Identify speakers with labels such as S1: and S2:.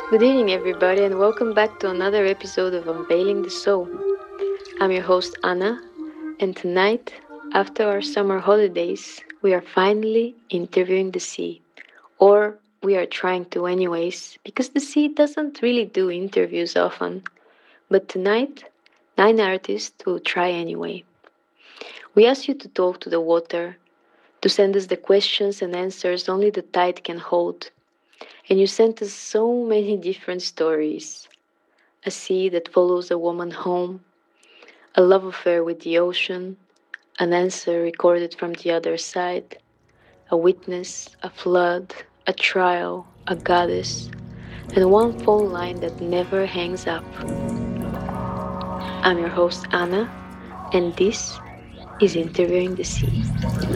S1: Good evening, everybody, and welcome back to another episode of Unveiling the Soul. I'm your host, Anna, and tonight, after our summer holidays, we are finally interviewing the sea. Or we are trying to, anyways, because the sea doesn't really do interviews often. But tonight, 9 artists will try anyway. We ask you to talk to the water, to send us the questions and answers only the tide can hold. And you sent us so many different stories. A sea that follows a woman home, a love affair with the ocean, an answer recorded from the other side, a witness, a flood, a trial, a goddess, and one phone line that never hangs up. I'm your host, Anna, and this is Interviewing the Sea.